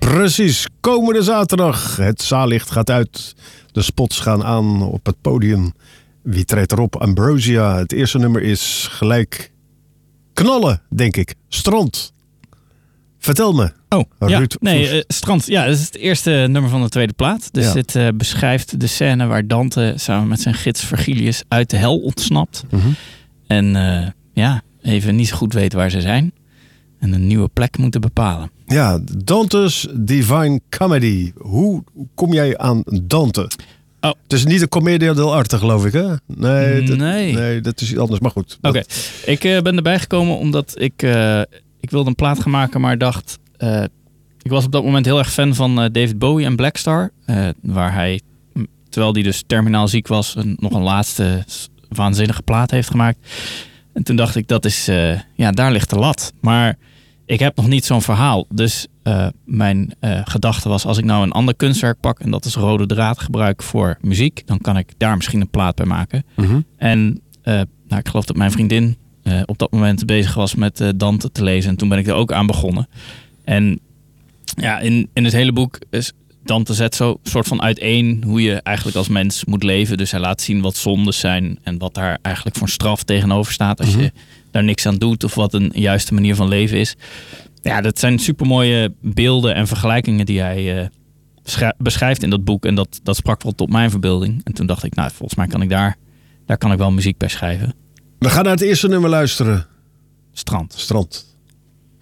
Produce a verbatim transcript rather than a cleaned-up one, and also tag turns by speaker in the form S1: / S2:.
S1: Precies, komende zaterdag. Het zaallicht gaat uit. De spots gaan aan op het podium. Wie treedt erop? Ambrosia. Het eerste nummer is gelijk knallen, denk ik. Strand. Vertel me.
S2: Oh, ja.
S1: Ruud
S2: Nee, uh, Strand. Ja, dat is het eerste nummer van de tweede plaat. Dus
S1: ja.
S2: dit uh, beschrijft de scène waar Dante samen met zijn gids Virgilius uit de hel ontsnapt.
S1: Mm-hmm.
S2: En uh, ja, even niet zo goed weet waar ze zijn. En een nieuwe plek moeten bepalen.
S1: Ja, Dante's Divine Comedy. Hoe kom jij aan Dante?
S2: Oh.
S1: Het is niet een commedia dell'arte, geloof ik, hè? Nee, dat,
S2: nee.
S1: nee, dat is iets anders. Maar goed.
S2: Oké, okay. ik uh, ben erbij gekomen omdat ik... Uh, ik wilde een plaat gaan maken, maar dacht... Uh, ik was op dat moment heel erg fan van uh, David Bowie en Black Star. Uh, waar hij, terwijl hij dus terminaal ziek was... Een, nog een laatste waanzinnige plaat heeft gemaakt. En toen dacht ik, dat is... Uh, ja, daar ligt de lat. Maar ik heb nog niet zo'n verhaal. Dus uh, mijn uh, gedachte was... als ik nou een ander kunstwerk pak... en dat is rode draad gebruik voor muziek... dan kan ik daar misschien een plaat bij maken.
S1: Mm-hmm.
S2: En uh, nou, ik geloof dat mijn vriendin... Uh, op dat moment bezig was met uh, Dante te lezen. En toen ben ik er ook aan begonnen. En ja, in, in het hele boek is Dante zet zo soort van uiteen hoe je eigenlijk als mens moet leven. Dus hij laat zien wat zondes zijn en wat daar eigenlijk voor straf tegenover staat als mm-hmm. je daar niks aan doet of wat een juiste manier van leven is. Ja, dat zijn supermooie beelden en vergelijkingen die hij uh, schri- beschrijft in dat boek. En dat, dat sprak wel tot mijn verbeelding. En toen dacht ik, nou, volgens mij kan ik daar, daar kan ik wel muziek bij schrijven.
S1: We gaan naar het eerste nummer luisteren.
S2: Strand.
S1: Strand.